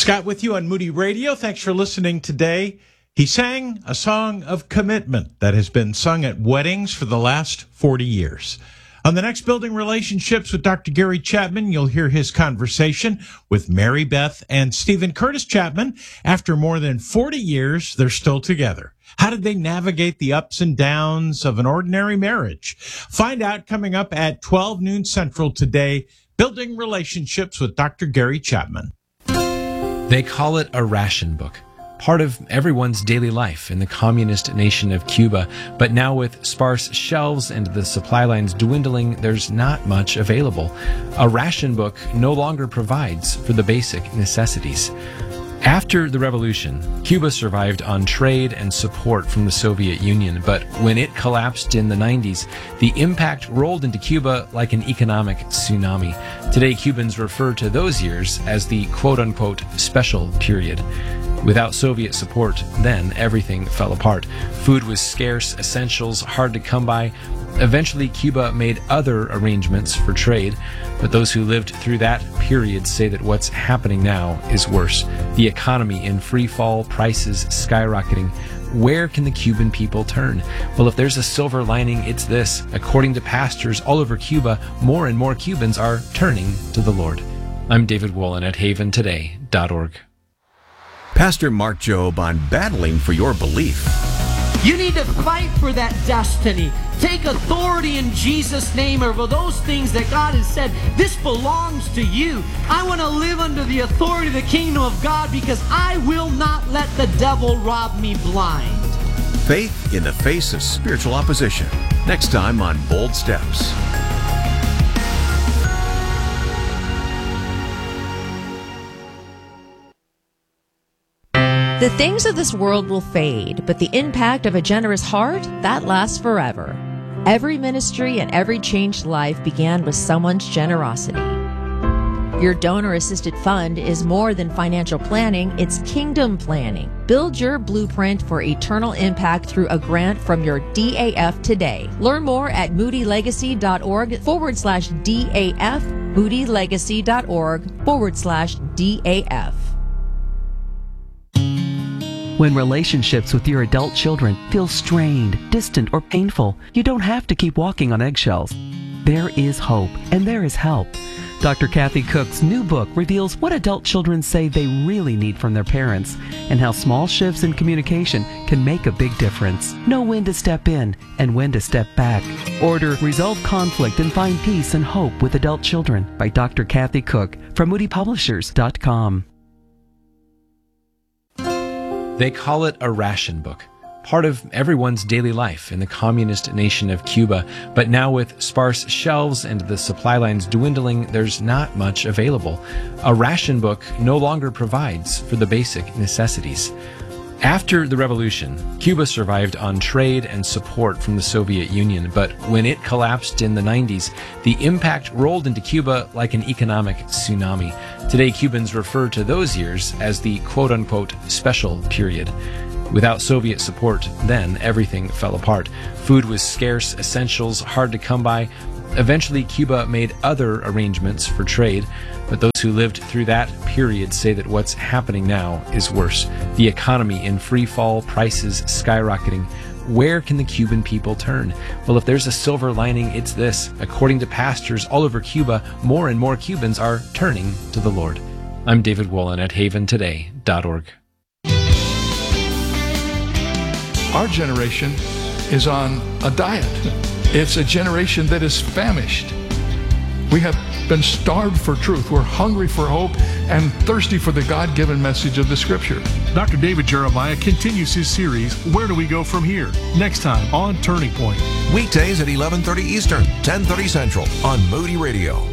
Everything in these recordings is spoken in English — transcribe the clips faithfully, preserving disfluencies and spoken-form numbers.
Scott with you on Moody Radio. Thanks for listening today. He sang a song of commitment that has been sung at weddings for the last forty years. On the next Building Relationships with Doctor Gary Chapman, you'll hear his conversation with Mary Beth and Stephen Curtis Chapman. After more than forty years, they're still together. How did they navigate the ups and downs of an ordinary marriage? Find out coming up at twelve noon Central today. Building Relationships with Doctor Gary Chapman. They call it a ration book, part of everyone's daily life in the communist nation of Cuba. But now with sparse shelves and the supply lines dwindling, there's not much available. A ration book no longer provides for the basic necessities. After the revolution, Cuba survived on trade and support from the Soviet Union, but when it collapsed in the nineties, the impact rolled into Cuba like an economic tsunami. Today, Cubans refer to those years as the quote-unquote special period. Without Soviet support, then everything fell apart. Food was scarce, essentials hard to come by. Eventually, Cuba made other arrangements for trade, but those who lived through that period say that what's happening now is worse. The economy in free fall, prices skyrocketing. Where can the Cuban people turn? Well, if there's a silver lining, it's this. According to pastors all over Cuba, more and more Cubans are turning to the Lord. I'm David Wolin at haven today dot org. Pastor Mark Jobe on battling for your belief. You need to fight for that destiny. Take authority in Jesus' name over those things that God has said, this belongs to you. I want to live under the authority of the kingdom of God because I will not let the devil rob me blind. Faith in the face of spiritual opposition. Next time on Bold Steps. The things of this world will fade, but the impact of a generous heart, that lasts forever. Every ministry and every changed life began with someone's generosity. Your donor-assisted fund is more than financial planning, it's kingdom planning. Build your blueprint for eternal impact through a grant from your D A F today. Learn more at moodylegacy.org forward slash DAF, moodylegacy.org forward slash DAF. When relationships with your adult children feel strained, distant, or painful, you don't have to keep walking on eggshells. There is hope, and there is help. Doctor Kathy Cook's new book reveals what adult children say they really need from their parents, and how small shifts in communication can make a big difference. Know when to step in and when to step back. Order Resolve Conflict and Find Peace and Hope with Adult Children by Doctor Kathy Cook from moody publishers dot com. They call it a ration book, part of everyone's daily life in the communist nation of Cuba. But now with sparse shelves and the supply lines dwindling, there's not much available. A ration book no longer provides for the basic necessities. After the revolution, Cuba survived on trade and support from the Soviet Union, but when it collapsed in the nineties, the impact rolled into Cuba like an economic tsunami. Today, Cubans refer to those years as the quote-unquote special period. Without Soviet support, then everything fell apart. Food was scarce, essentials hard to come by. Eventually, Cuba made other arrangements for trade, but those who lived through that period say that what's happening now is worse. The economy in free fall, prices skyrocketing. Where can the Cuban people turn? Well, if there's a silver lining, it's this. According to pastors all over Cuba, more and more Cubans are turning to the Lord. I'm David Wolin at haven today dot org. Our generation is on a diet. It's a generation that is famished. We have been starved for truth. We're hungry for hope and thirsty for the God-given message of the Scripture. Doctor David Jeremiah continues his series, Where Do We Go From Here? Next time on Turning Point. Weekdays at eleven thirty Eastern, ten thirty Central on Moody Radio.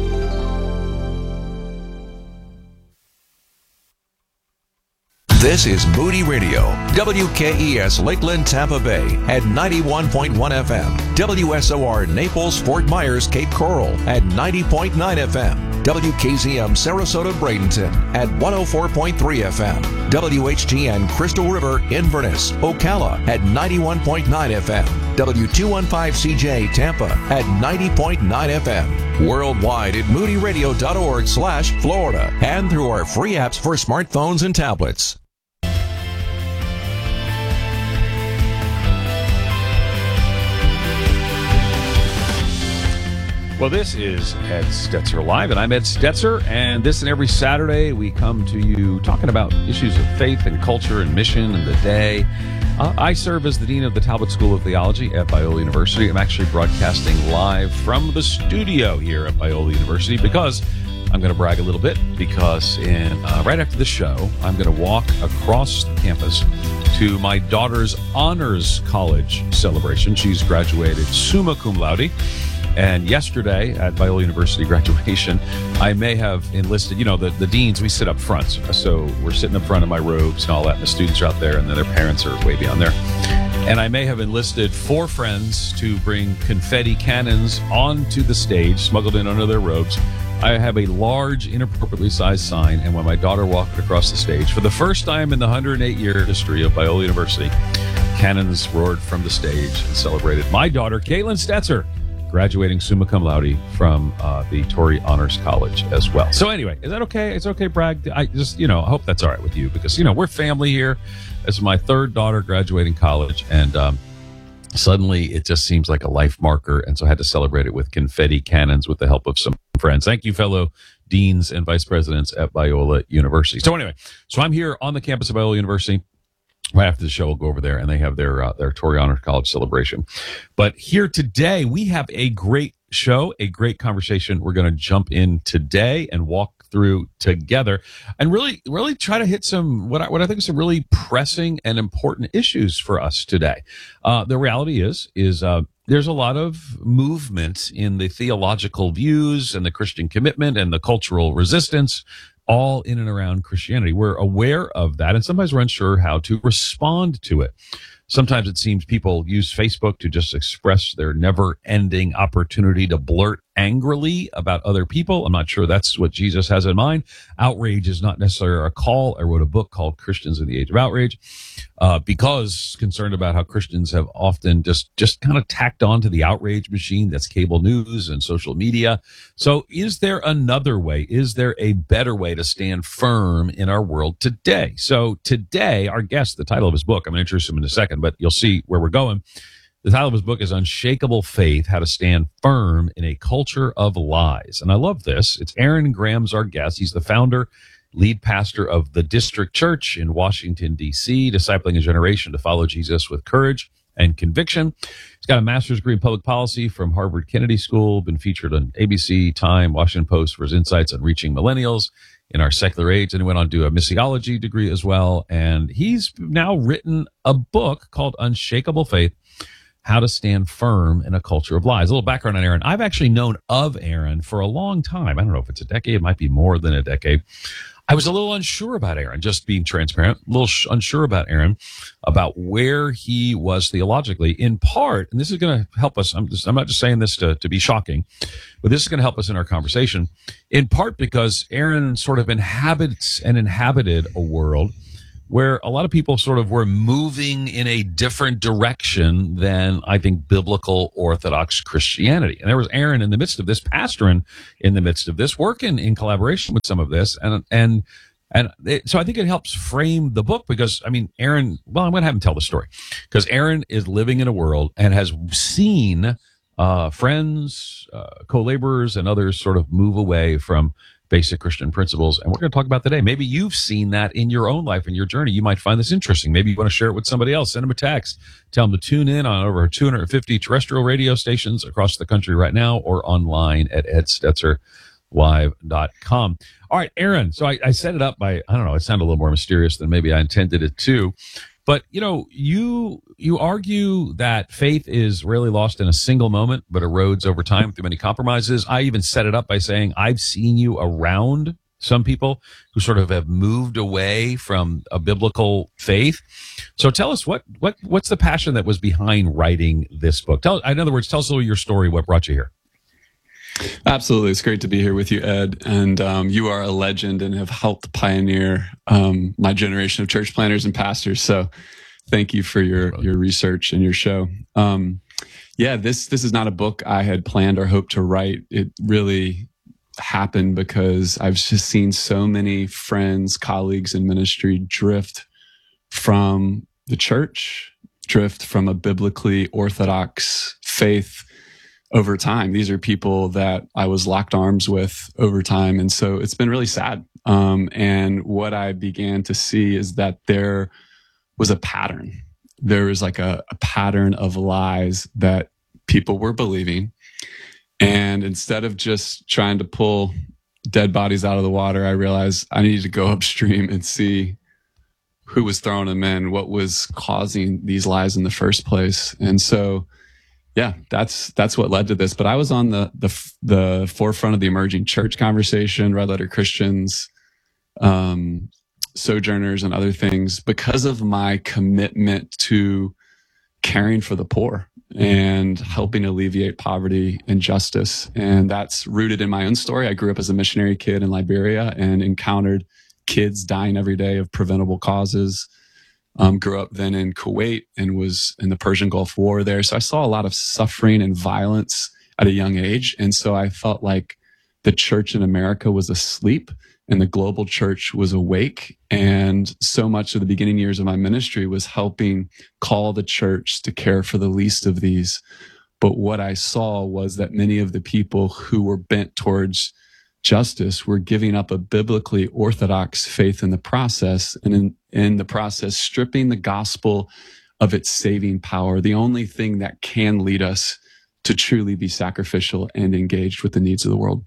This is Moody Radio, W K E S Lakeland, Tampa Bay at ninety-one point one F M, W S O R Naples, Fort Myers, Cape Coral at ninety point nine F M, W K Z M Sarasota, Bradenton at one oh four point three F M, W H T N Crystal River, Inverness, Ocala at ninety-one point nine F M, W two fifteen C J Tampa at ninety point nine F M. Worldwide at moody radio dot org slash Florida and through our free apps for smartphones and tablets. Well, this is Ed Stetzer Live, and I'm Ed Stetzer, and this and every Saturday we come to you talking about issues of faith and culture and mission and the day. Uh, I serve as the Dean of the Talbot School of Theology at Biola University. I'm actually broadcasting live from the studio here at Biola University because I'm going to brag a little bit because in uh, right after the show, I'm going to walk across the campus to my daughter's honors college celebration. She's graduated summa cum laude. And yesterday at Biola University graduation, I may have enlisted, you know, the, the deans, we sit up front. So we're sitting up front in my robes and all that, and the students are out there, and then their parents are way beyond there. And I may have enlisted four friends to bring confetti cannons onto the stage, smuggled in under their robes. I have a large, inappropriately sized sign, and when my daughter walked across the stage, for the first time in the one hundred eight year history of Biola University, cannons roared from the stage and celebrated my daughter, Caitlin Stetzer, graduating summa cum laude from uh, the Torrey Honors College as well. So anyway, is that okay? It's okay, Bragg. I just, you know, I hope that's all right with you because, you know, we're family here. This is my third daughter graduating college, and um, suddenly it just seems like a life marker, and so I had to celebrate it with confetti cannons with the help of some friends. Thank you, fellow deans and vice presidents at Biola University. So anyway, so I'm here on the campus of Biola University. Right after the show, we'll go over there, and they have their uh, their Torrey Honors College celebration. But here today, we have a great show, a great conversation. We're going to jump in today and walk through together, and really, really try to hit some what I, what I think is some really pressing and important issues for us today. Uh, the reality is, is uh, there's a lot of movement in the theological views and the Christian commitment and the cultural resistance, all in and around Christianity. We're aware of that, and sometimes we're unsure how to respond to it. Sometimes it seems people use Facebook to just express their never-ending opportunity to blurt angrily about other people. I'm not sure that's what Jesus has in mind. Outrage is not necessarily a call. I wrote a book called Christians in the Age of Outrage uh, because concerned about how Christians have often just, just kind of tacked on to the outrage machine that's cable news and social media. So is there another way? Is there a better way to stand firm in our world today? So today, our guest, the title of his book, I'm going to introduce him in a second, but you'll see where we're going. The title of his book is Unshakable Faith, How to Stand Firm in a Culture of Lies. And I love this. It's Aaron Graham's our guest. He's the founder, lead pastor of the District Church in Washington, D C, discipling a generation to follow Jesus with courage and conviction. He's got a master's degree in public policy from Harvard Kennedy School, been featured on A B C, Time, Washington Post for his insights on reaching millennials in our secular age, and he went on to do a missiology degree as well. And he's now written a book called Unshakable Faith, How to Stand Firm in a Culture of Lies. A little background on Aaron. I've actually known of Aaron for a long time. I don't know if it's a decade. It might be more than a decade. I was a little unsure about Aaron, just being transparent, a little sh- unsure about Aaron, about where he was theologically, in part, and this is going to help us. I'm, just, I'm not just saying this to, to be shocking, but this is going to help us in our conversation, in part because Aaron sort of inhabits and inhabited a world where a lot of people sort of were moving in a different direction than, I think, biblical Orthodox Christianity. And there was Aaron in the midst of this, pastoring in the midst of this, working in collaboration with some of this. And, and, and it, so I think it helps frame the book because, I mean, Aaron, well, I'm going to have him tell the story because Aaron is living in a world and has seen uh, friends, uh, co-laborers, and others sort of move away from basic Christian principles. And we're going to talk about today. Maybe you've seen that in your own life, in your journey. You might find this interesting. Maybe you want to share it with somebody else. Send them a text. Tell them to tune in on over two hundred fifty terrestrial radio stations across the country right now or online at ed stetzer live dot com. All right, Aaron. So I, I set it up by, I don't know, it sounded a little more mysterious than maybe I intended it to. But, you know, you you argue that faith is rarely lost in a single moment, but erodes over time through many compromises. I even set it up by saying I've seen you around some people who sort of have moved away from a biblical faith. So tell us, what what what's the passion that was behind writing this book? Tell, in other words, tell us a little your story, what brought you here. Absolutely. It's great to be here with you, Ed. And um, you are a legend and have helped pioneer um, my generation of church planners and pastors. So thank you for your, your research and your show. Um, Yeah, this this is not a book I had planned or hoped to write. It really happened because I've just seen so many friends, colleagues in ministry drift from the church, drift from a biblically orthodox faith over time. These are people that I was locked arms with over time. And so it's been really sad. Um, and what I began to see is that there was a pattern. There was like a, a pattern of lies that people were believing. And instead of just trying to pull dead bodies out of the water, I realized I needed to go upstream and see who was throwing them in, what was causing these lies in the first place. And so, yeah, that's that's what led to this. But I was on the the, the forefront of the emerging church conversation, Red Letter Christians, um, Sojourners, and other things because of my commitment to caring for the poor and helping alleviate poverty and justice. And that's rooted in my own story. I grew up as a missionary kid in Liberia and encountered kids dying every day of preventable causes. Um, grew up then in Kuwait and was in the Persian Gulf War there. So I saw a lot of suffering and violence at a young age. And so I felt like the church in America was asleep and the global church was awake. And so much of the beginning years of my ministry was helping call the church to care for the least of these. But what I saw was that many of the people who were bent towards justice were giving up a biblically orthodox faith in the process, and in, in the process, stripping the gospel of its saving power, the only thing that can lead us to truly be sacrificial and engaged with the needs of the world.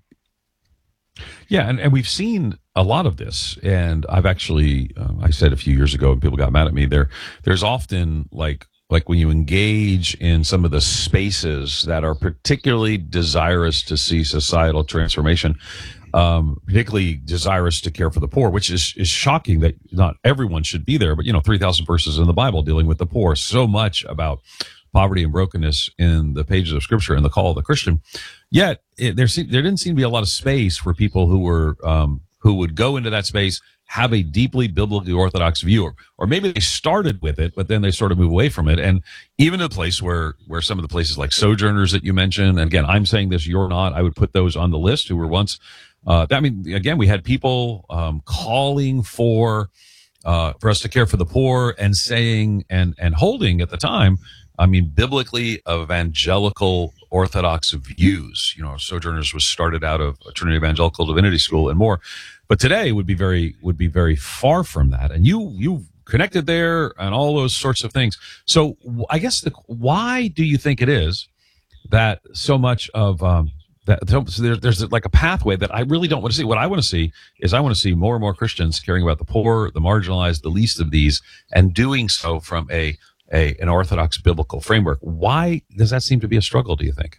Yeah, and, and we've seen a lot of this, and I've actually, um, I said a few years ago, and people got mad at me, there, there's often like, like when you engage in some of the spaces that are particularly desirous to see societal transformation, um, particularly desirous to care for the poor, which is, is shocking that not everyone should be there, but, you know, three thousand verses in the Bible dealing with the poor, so much about poverty and brokenness in the pages of Scripture and the call of the Christian. Yet it, there seemed, there didn't seem to be a lot of space for people who were, um, who would go into that space, have a deeply biblically orthodox view, or, or maybe they started with it, but then they sort of move away from it. And even a place where, where some of the places like Sojourners that you mentioned, and again, I'm saying this, you're not, I would put those on the list who were once, uh, I mean, again, we had people, um, calling for, uh, for us to care for the poor and saying, and, and holding at the time, I mean, biblically evangelical orthodox views. You know, Sojourners was started out of a Trinity Evangelical Divinity School and more. But today would be very would be very far from that. And you you connected there and all those sorts of things. So I guess the why do you think it is that so much of um, that so there, there's like a pathway that I really don't want to see? What I want to see is I want to see more and more Christians caring about the poor, the marginalized, the least of these, and doing so from a a an orthodox biblical framework. Why does that seem to be a struggle, do you think?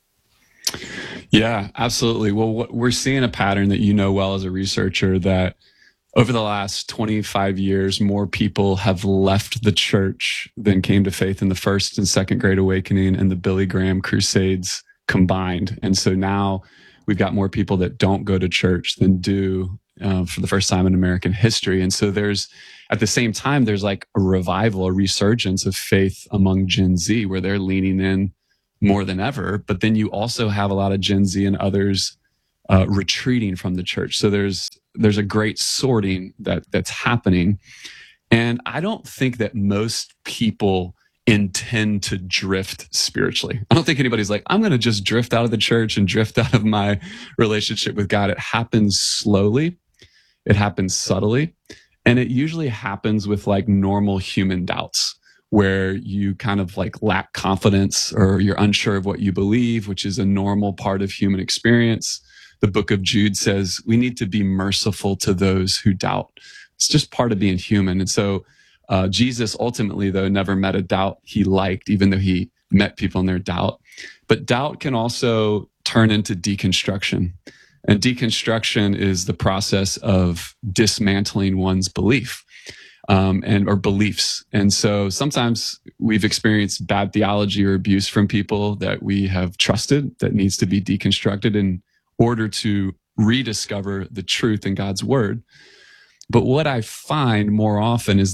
Yeah, absolutely. Well, what, we're seeing a pattern that you know well as a researcher, that over the last twenty-five years, more people have left the church than came to faith in the first and second Great Awakening and the Billy Graham Crusades combined. And so now we've got more people that don't go to church than do uh, for the first time in American history. And so there's, at the same time, there's like a revival, a resurgence of faith among Gen Z, where they're leaning in more than ever. But then you also have a lot of Gen Z and others uh, retreating from the church. So there's there's a great sorting that that's happening. And I don't think that most people intend to drift spiritually. I don't think anybody's like, I'm going to just drift out of the church and drift out of my relationship with God. It happens slowly. It happens subtly. And it usually happens with like normal human doubts, where you kind of like lack confidence or you're unsure of what you believe, which is a normal part of human experience. The book of Jude says we need to be merciful to those who doubt. It's just part of being human. And so uh, Jesus ultimately, though, never met a doubt he liked, even though he met people in their doubt. But doubt can also turn into deconstruction. And deconstruction is the process of dismantling one's belief. Um, and or beliefs. And so sometimes we've experienced bad theology or abuse from people that we have trusted that needs to be deconstructed in order to rediscover the truth in God's word. But what I find more often is that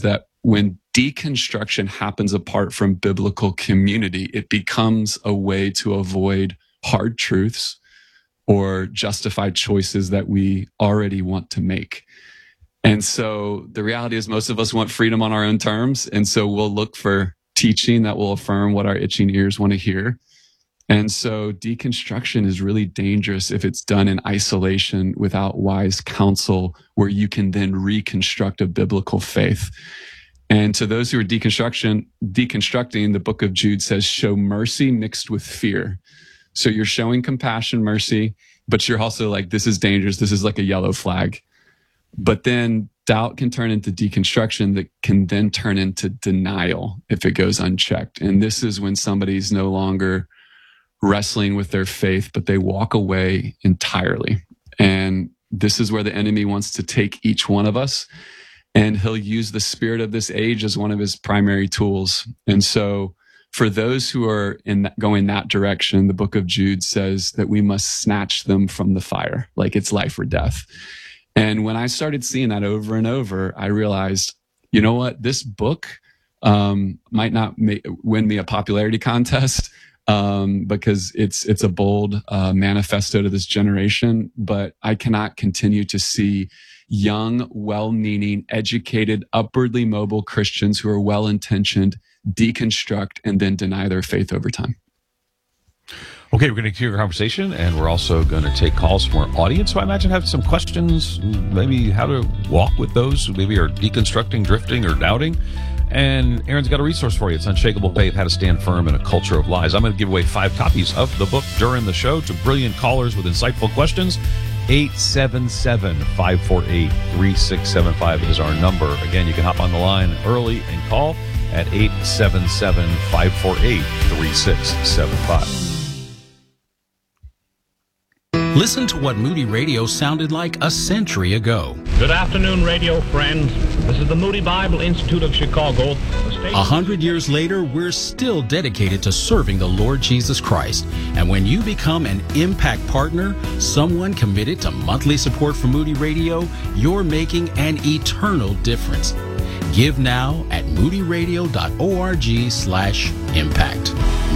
when deconstruction happens apart from biblical community, it becomes a way to avoid hard truths or justify choices that we already want to make. And so the reality is most of us want freedom on our own terms. And so we'll look for teaching that will affirm what our itching ears want to hear. And so deconstruction is really dangerous if it's done in isolation without wise counsel, where you can then reconstruct a biblical faith. And to those who are deconstruction, deconstructing, the book of Jude says, show mercy mixed with fear. So you're showing compassion, mercy, but you're also like, this is dangerous. This is like a yellow flag. But then doubt can turn into deconstruction that can then turn into denial if it goes unchecked. And this is when somebody's no longer wrestling with their faith, but they walk away entirely. And this is where the enemy wants to take each one of us. And he'll use the spirit of this age as one of his primary tools. And so for those who are in that, going that direction, the book of Jude says that we must snatch them from the fire, like it's life or death. And when I started seeing that over and over, I realized, you know what, this book um, might not make, win me a popularity contest um, because it's it's a bold uh, manifesto to this generation, but I cannot continue to see young, well-meaning, educated, upwardly mobile Christians who are well-intentioned deconstruct and then deny their faith over time. Okay, we're going to continue our conversation, and we're also going to take calls from our audience. So I imagine have some questions, maybe how to walk with those who maybe are deconstructing, drifting, or doubting. And Aaron's got a resource for you. It's Unshakable Faith, How to Stand Firm in a Culture of Lies. I'm going to give away five copies of the book during the show to brilliant callers with insightful questions. eight seven seven, five four eight, three six seven five is our number. Again, you can hop on the line early and call at eight seven seven, five four eight, three six seven five. Listen to what Moody Radio sounded like a century ago. Good afternoon, radio friends. This is the Moody Bible Institute of Chicago. A hundred years later, we're still dedicated to serving the Lord Jesus Christ. And when you become an Impact Partner, someone committed to monthly support for Moody Radio, you're making an eternal difference. Give now at moodyradio.org slash impact.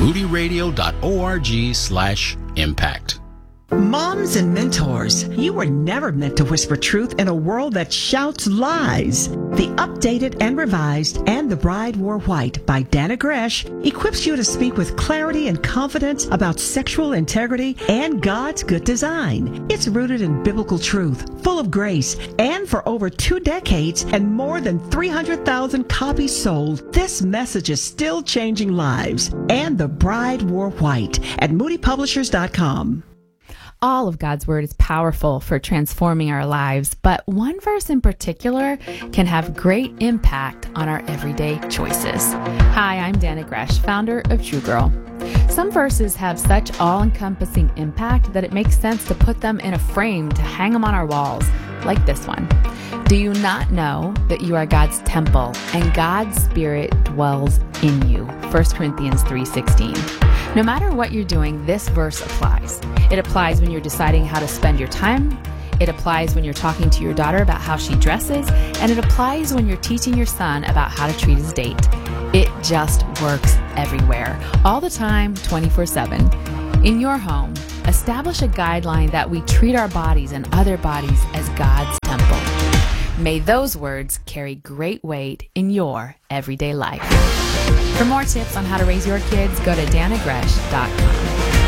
moodyradio.org slash impact. Moms and mentors, you were never meant to whisper truth in a world that shouts lies. The updated and revised And the Bride Wore White by Dana Gresh equips you to speak with clarity and confidence about sexual integrity and God's good design. It's rooted in biblical truth, full of grace, and for over two decades and more than three hundred thousand copies sold, this message is still changing lives. And the Bride Wore White at moody publishers dot com. All of God's Word is powerful for transforming our lives, but one verse in particular can have great impact on our everyday choices. Hi, I'm Dana Gresh, founder of True Girl. Some verses have such all-encompassing impact that it makes sense to put them in a frame to hang them on our walls, like this one. Do you not know that you are God's temple and God's Spirit dwells in you? First Corinthians three sixteen. No matter what you're doing, this verse applies. It applies when you're deciding how to spend your time. It applies when you're talking to your daughter about how she dresses. And it applies when you're teaching your son about how to treat his date. It just works everywhere, all the time, twenty-four seven. In your home, establish a guideline that we treat our bodies and other bodies as God's temple. May those words carry great weight in your everyday life. For more tips on how to raise your kids, go to dana gresh dot com.